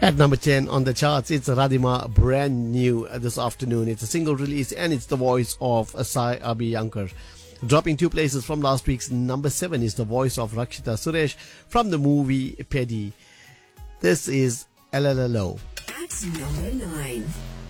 At number 10 on the charts, it's Radhima, brand new this afternoon. It's a single release and it's the voice of Sai Abhyankar. Dropping 2 places from last week's number 7 is the voice of Rakshita Suresh from the movie Peddy. This is LLLO. At number 9.